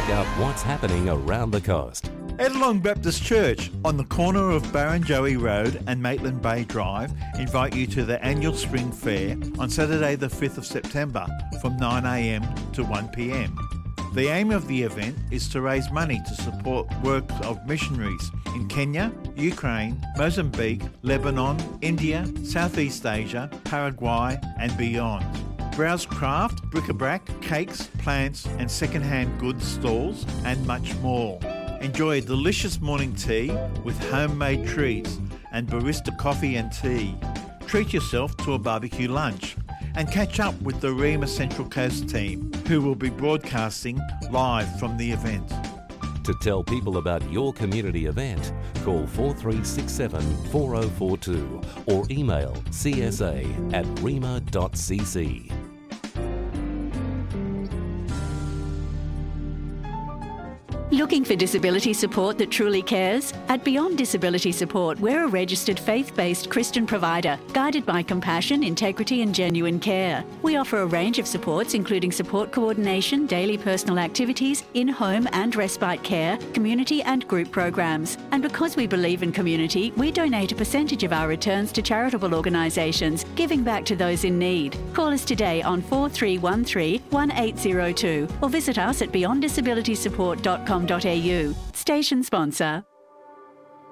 find out what's happening around the coast. Edelong Baptist Church on the corner of Barrenjoey Road and Maitland Bay Drive invite you to the annual Spring Fair on Saturday the 5th of September from 9am to 1pm. The aim of the event is to raise money to support work of missionaries in Kenya, Ukraine, Mozambique, Lebanon, India, Southeast Asia, Paraguay and beyond. Browse craft, bric-a-brac, cakes, plants and second-hand goods stalls and much more. Enjoy a delicious morning tea with homemade treats and barista coffee and tea. Treat yourself to a barbecue lunch and catch up with the Rima Central Coast team who will be broadcasting live from the event. To tell people about your community event, call 4367 4042 or email csa@rima.cc. Looking for disability support that truly cares? At Beyond Disability Support, we're a registered faith-based Christian provider, guided by compassion, integrity and genuine care. We offer a range of supports including support coordination, daily personal activities, in-home and respite care, community and group programs. And because we believe in community, we donate a percentage of our returns to charitable organisations, giving back to those in need. Call us today on 4313 1802 or visit us at beyonddisabilitysupport.com.au. Station sponsor.